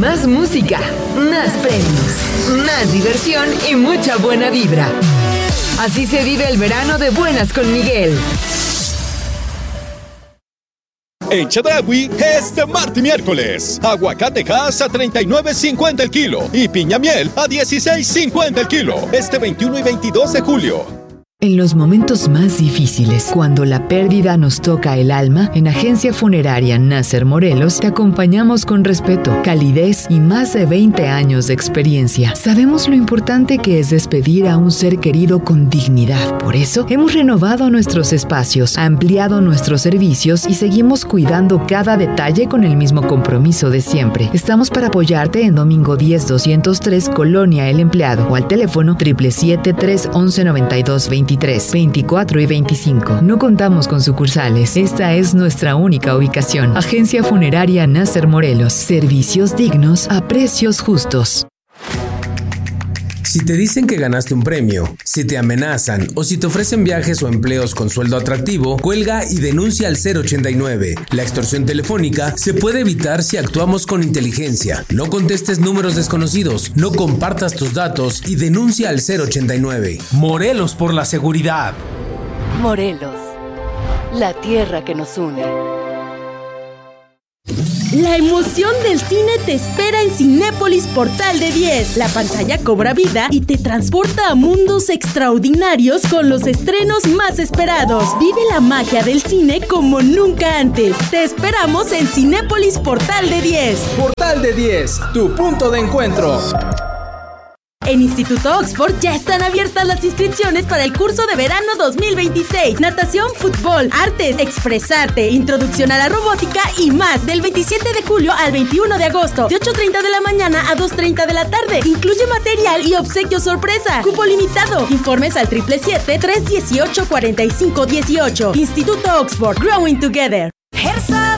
Más música, más premios, más diversión y mucha buena vibra. Así se vive el verano de buenas con Miguel. En Chedraui, este martes y miércoles, aguacate Hass a $39.50 el kilo y piña miel a $16.50 el kilo, este 21 y 22 de julio. En los momentos más difíciles, cuando la pérdida nos toca el alma, en Agencia Funeraria Nasser Morelos te acompañamos con respeto, calidez y más de 20 años de experiencia. Sabemos lo importante que es despedir a un ser querido con dignidad. Por eso, hemos renovado nuestros espacios, ampliado nuestros servicios y seguimos cuidando cada detalle con el mismo compromiso de siempre. Estamos para apoyarte en Domingo 10-203, Colonia El Empleado, o al teléfono 777-311-9223. 24 y 25. No contamos con sucursales. Esta es nuestra única ubicación. Agencia Funeraria Nasser Morelos. Servicios dignos a precios justos. Si te dicen que ganaste un premio, si te amenazan o si te ofrecen viajes o empleos con sueldo atractivo, cuelga y denuncia al 089. La extorsión telefónica se puede evitar si actuamos con inteligencia. No contestes números desconocidos, no compartas tus datos y denuncia al 089. Morelos por la seguridad. Morelos, la tierra que nos une. La emoción del cine te espera en Cinépolis Portal de 10. La pantalla cobra vida y te transporta a mundos extraordinarios con los estrenos más esperados. Vive la magia del cine como nunca antes. Te esperamos en Cinépolis Portal de 10. Portal de 10, tu punto de encuentro. En Instituto Oxford ya están abiertas las inscripciones para el curso de verano 2026. Natación, fútbol, artes, expresarte, introducción a la robótica y más. Del 27 de julio al 21 de agosto, de 8:30 de la mañana a 2:30 de la tarde. Incluye material y obsequio sorpresa. Cupo limitado. Informes al 777-318-4518. Instituto Oxford, Growing Together. Gerson